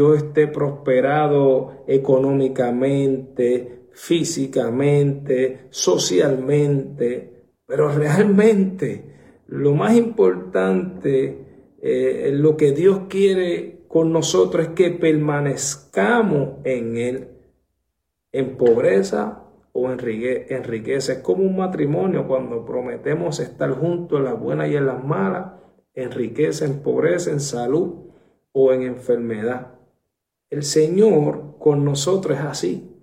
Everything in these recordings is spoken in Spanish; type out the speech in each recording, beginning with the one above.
yo esté prosperado económicamente, físicamente, socialmente, pero realmente lo más importante, lo que Dios quiere con nosotros es que permanezcamos en Él, en pobreza o en riqueza. Es como un matrimonio cuando prometemos estar juntos en las buenas y en las malas, en riqueza, en pobreza, en salud o en enfermedad. El Señor con nosotros es así.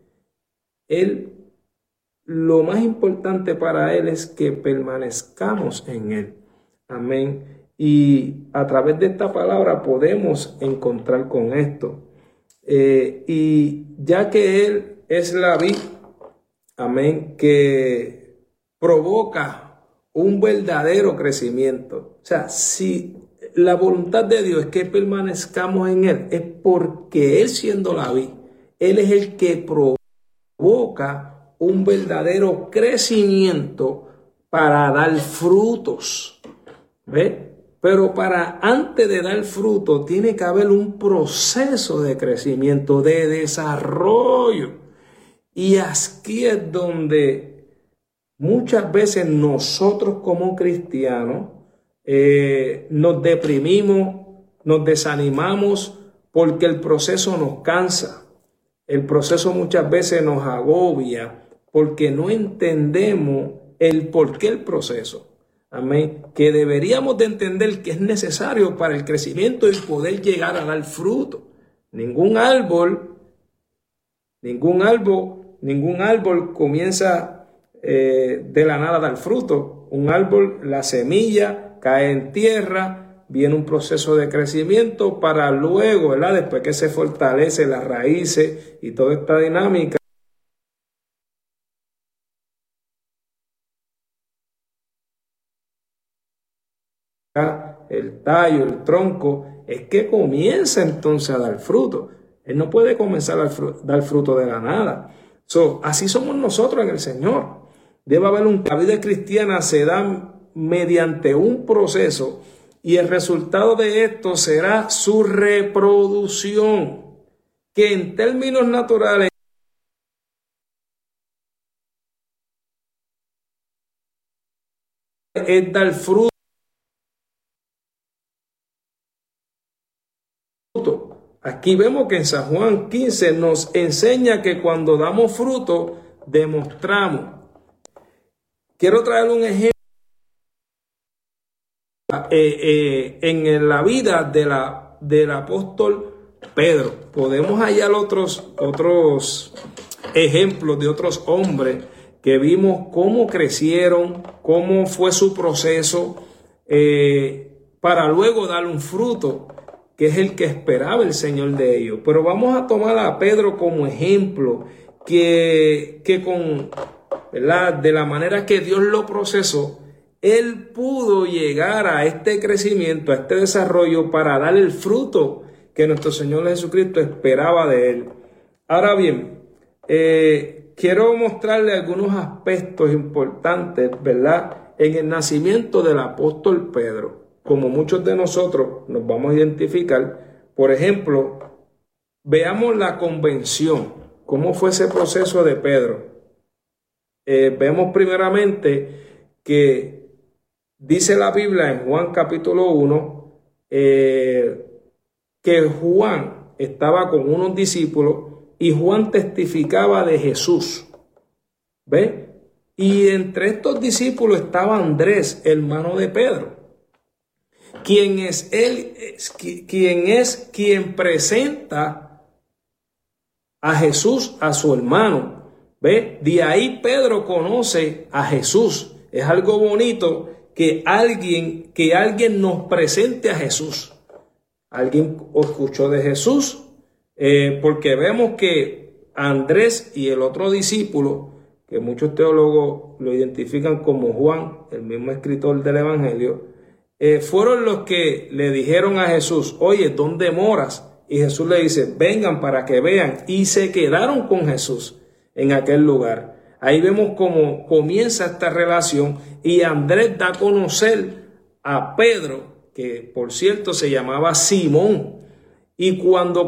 Lo más importante para Él es que permanezcamos en Él. Amén. Y a través de esta palabra podemos encontrar con esto. Y ya que Él es la vid, amén, que provoca un verdadero crecimiento. O sea, si la voluntad de Dios es que permanezcamos en Él, es porque Él, siendo la vid, Él es el que provoca un verdadero crecimiento para dar frutos. ¿Ve? Pero antes de dar fruto, tiene que haber un proceso de crecimiento, de desarrollo. Y aquí es donde muchas veces nosotros como cristianos nos deprimimos, nos desanimamos porque el proceso nos cansa. El proceso muchas veces nos agobia porque no entendemos el por qué el proceso. Amén. Que deberíamos de entender que es necesario para el crecimiento y poder llegar a dar fruto. Ningún árbol comienza de la nada a dar fruto. Un árbol, la semilla cae en tierra, viene un proceso de crecimiento para luego, ¿verdad? Después que se fortalece las raíces y toda esta dinámica, el tallo, el tronco, es que comienza entonces a dar fruto. Él no puede comenzar a dar fruto de la nada. Así somos nosotros en el Señor. Debe haber la vida cristiana se da mediante un proceso y el resultado de esto será su reproducción, que en términos naturales es dar fruto. Aquí vemos que en San Juan 15 nos enseña que cuando damos fruto, demostramos. Quiero traer un ejemplo en la vida del apóstol Pedro. Podemos hallar otros ejemplos de otros hombres que vimos cómo crecieron, cómo fue su proceso para luego dar un fruto, que es el que esperaba el Señor de ellos. Pero vamos a tomar a Pedro como ejemplo, que con, ¿verdad?, de la manera que Dios lo procesó, él pudo llegar a este crecimiento, a este desarrollo para dar el fruto que nuestro Señor Jesucristo esperaba de él. Ahora bien, quiero mostrarle algunos aspectos importantes, ¿verdad?, en el nacimiento del apóstol Pedro. Como muchos de nosotros nos vamos a identificar, por ejemplo, veamos la convención, cómo fue ese proceso de Pedro. Vemos primeramente que dice la Biblia en Juan capítulo 1, que Juan estaba con unos discípulos y Juan testificaba de Jesús. ¿Ve? Y entre estos discípulos estaba Andrés, hermano de Pedro. Quien presenta a Jesús a su hermano. ¿Ve? De ahí Pedro conoce a Jesús. Es algo bonito que alguien nos presente a Jesús. Alguien escuchó de Jesús, porque vemos que Andrés y el otro discípulo, que muchos teólogos lo identifican como Juan, el mismo escritor del Evangelio, fueron los que le dijeron a Jesús: oye, ¿dónde moras? Y Jesús le dice: vengan para que vean. Y se quedaron con Jesús en aquel lugar. Ahí vemos cómo comienza esta relación y Andrés da a conocer a Pedro, que por cierto se llamaba Simón. Y cuando